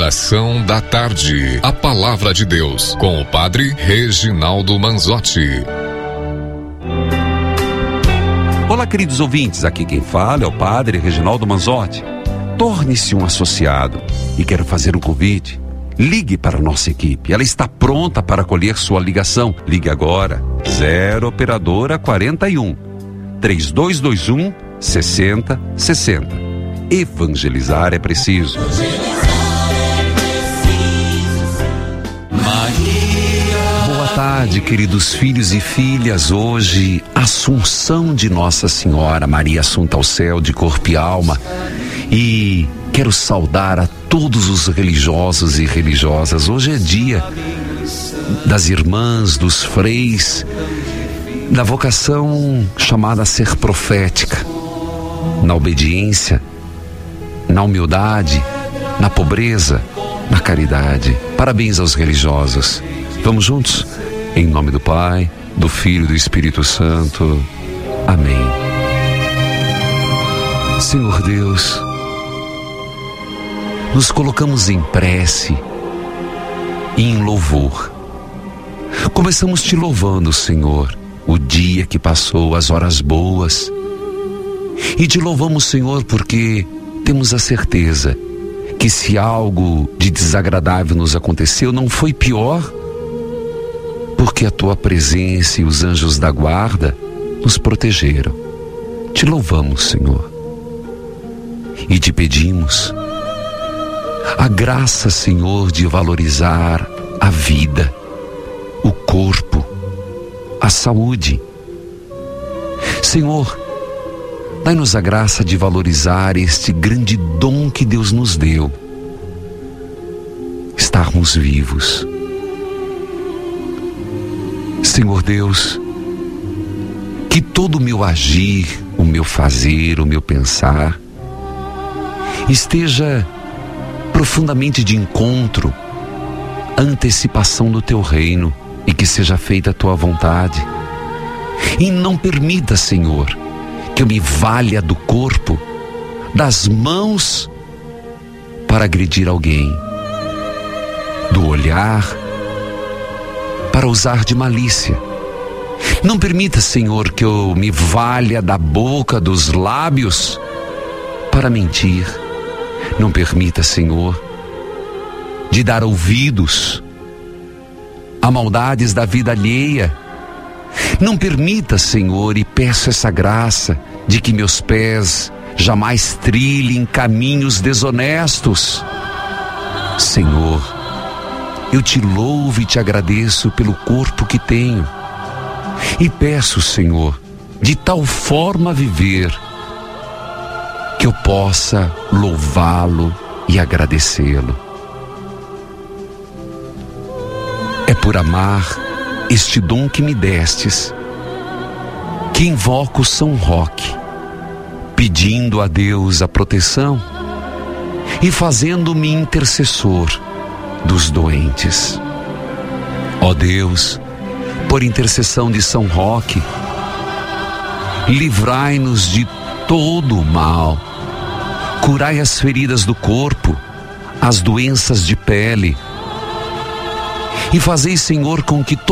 Oração da tarde. A palavra de Deus com o Padre Reginaldo Manzotti. Olá, queridos ouvintes, aqui quem fala é o Padre Reginaldo Manzotti. Torne-se um associado e quero fazer um convite. Ligue para a nossa equipe, ela está pronta para acolher sua ligação. Ligue agora, 0 operadora 41 3221 6060. Evangelizar é preciso. Boa tarde, queridos filhos e filhas. Hoje, Assunção de Nossa Senhora, Maria Assunta ao céu de corpo e alma. E quero saudar a todos os religiosos e religiosas. Hoje é dia das irmãs, dos freis, da vocação chamada a ser profética, na obediência, na humildade, na pobreza, na caridade. Parabéns aos religiosos. Vamos juntos? Em nome do Pai, do Filho e do Espírito Santo. Amém. Senhor Deus, nos colocamos em prece e em louvor. Começamos te louvando, Senhor, o dia que passou, as horas boas. E te louvamos, Senhor, porque temos a certeza que se algo de desagradável nos aconteceu, não foi pior, porque a tua presença e os anjos da guarda nos protegeram. Te louvamos, Senhor, e te pedimos a graça, Senhor, de valorizar a vida, o corpo, a saúde. Senhor, dai-nos a graça de valorizar este grande dom que Deus nos deu, estarmos vivos. Senhor Deus, que todo o meu agir, o meu fazer, o meu pensar, esteja profundamente de encontro à antecipação do teu reino e que seja feita a tua vontade. E não permita, Senhor, que eu me valha do corpo, das mãos, para agredir alguém, do olhar, para usar de malícia. Não permita, Senhor, que eu me valha da boca, dos lábios, para mentir. Não permita, Senhor, de dar ouvidos a maldades da vida alheia. Não permita, Senhor, e peço essa graça de que meus pés jamais trilhem caminhos desonestos. Senhor, eu te louvo e te agradeço pelo corpo que tenho. E peço, Senhor, de tal forma viver que eu possa louvá-lo e agradecê-lo. É por amar este dom que me destes que invoco São Roque, pedindo a Deus a proteção e fazendo-me intercessor dos doentes. Ó Deus, por intercessão de São Roque, livrai-nos de todo o mal, curai as feridas do corpo, as doenças de pele, e fazei, Senhor, com que